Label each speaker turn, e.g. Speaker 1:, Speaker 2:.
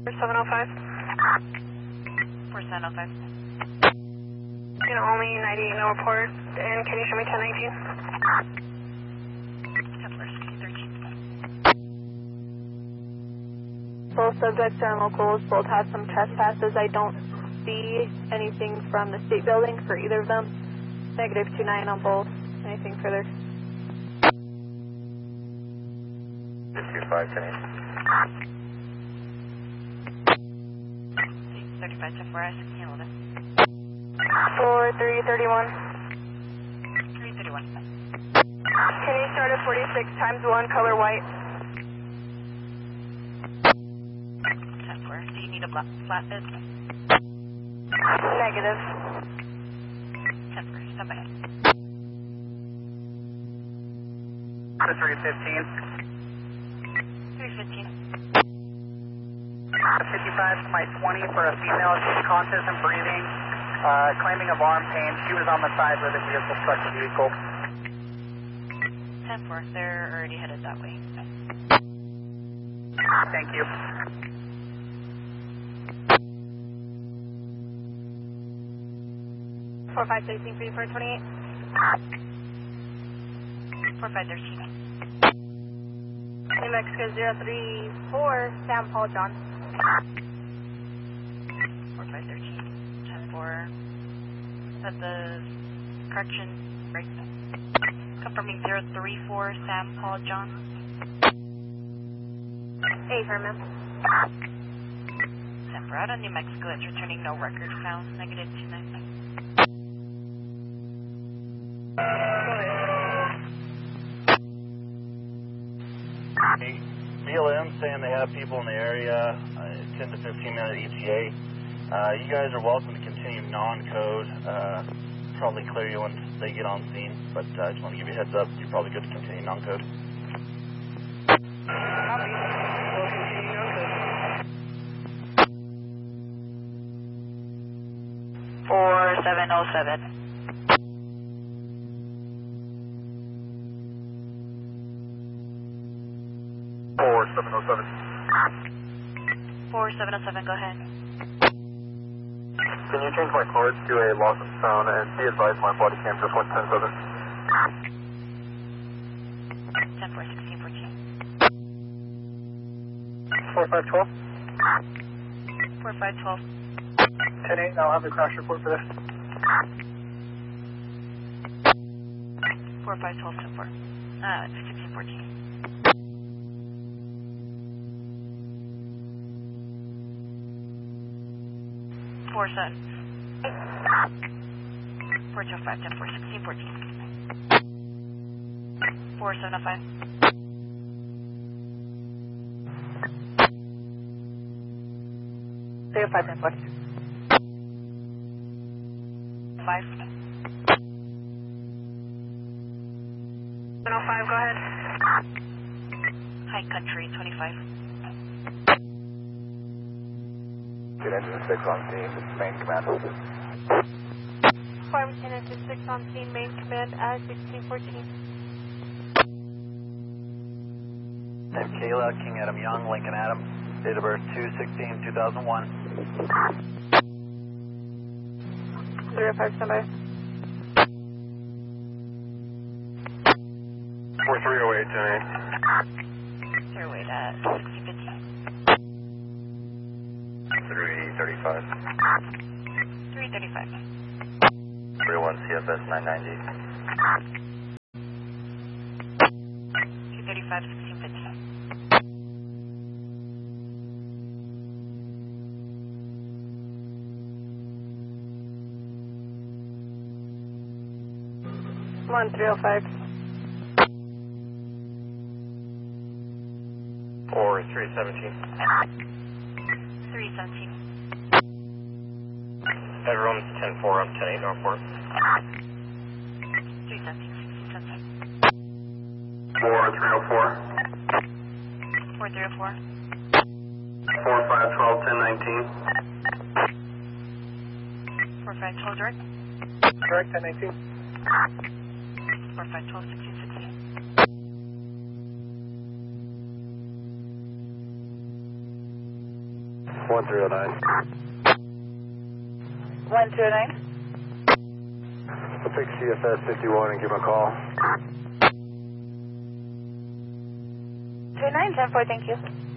Speaker 1: 4705.
Speaker 2: 4705.
Speaker 1: You know, only 98, no report. And can you show me 1019?
Speaker 2: Kepler 1613.
Speaker 3: Both subjects are locals, both have some trespasses. I don't see anything from the state building for either of them. Negative 29 on both. Anything further?
Speaker 4: 2510.
Speaker 2: 35 to 4, I handled it.
Speaker 1: 4331.
Speaker 2: 331.
Speaker 1: Can you start at 46 times 1, color white?
Speaker 2: 10-4. Do you need a flat bid?
Speaker 1: Negative.
Speaker 2: 10-4. Step ahead.
Speaker 4: 315.
Speaker 2: 315.
Speaker 4: 55 to my 20 for a female. She's conscious and breathing, claiming of arm pain. She was on the side where the vehicle struck the vehicle.
Speaker 2: 10-4. They're already headed that way.
Speaker 4: Thank you.
Speaker 1: 4513, 3428.
Speaker 2: 4513.
Speaker 1: New Mexico 034, Sam Paul John.
Speaker 2: 4513. 10-4. At the correction, right? Confirming 034, Sam Paul John.
Speaker 1: Affirmative.
Speaker 2: 10-4. Out of New Mexico, it's returning no record found. Negative 299.
Speaker 5: Hey, BLM saying they have people in the area, 10 to 15 minute ETA. You guys are welcome to continue non-code. Probably clear you once they get on scene, but I just want to give you a heads up. You're probably good to continue non-code.
Speaker 1: Copy. We'll continue on code.
Speaker 2: 4707.
Speaker 4: 4707.
Speaker 2: 4707, go ahead.
Speaker 4: Can you change my card to a loss of sound and be advised my body cam just went 10-7.
Speaker 2: 10-4, 1614.
Speaker 4: 4512.
Speaker 2: 4512.
Speaker 4: 10-8, I'll have the crash report for this.
Speaker 2: 4512, 10-4. 1614. 47. 4205, 10-4, 1614. 4705.
Speaker 3: 305, 10-4.
Speaker 2: 5.
Speaker 1: 105, go ahead.
Speaker 2: High Country, 25.
Speaker 4: Good engine 6 on scene, main command.
Speaker 3: Farmington Engine 6 on scene, main command at 1614.
Speaker 6: Name Kayla, King Adam Young, Lincoln Adam, date of birth 2/16/2001.
Speaker 3: 305, standby.
Speaker 4: 4308, 10-8.
Speaker 2: They're away at 1615.
Speaker 4: 335.
Speaker 2: 335.
Speaker 4: 31 CFS 990.
Speaker 2: 235, 1615.
Speaker 3: 1305.
Speaker 4: Or 317.
Speaker 2: 317.
Speaker 4: Everyone's 10-4 on 10-8, no report.
Speaker 2: 317, 1617.
Speaker 4: 4304.
Speaker 2: 4304.
Speaker 4: 4512, 1019.
Speaker 2: 4512, direct.
Speaker 4: Correct, 1019.
Speaker 2: 4512, 1616.
Speaker 4: 4512,
Speaker 6: 1309.
Speaker 3: 109.
Speaker 6: I'll pick CFS 51 and give him a call.
Speaker 3: 29, 10-4, thank you.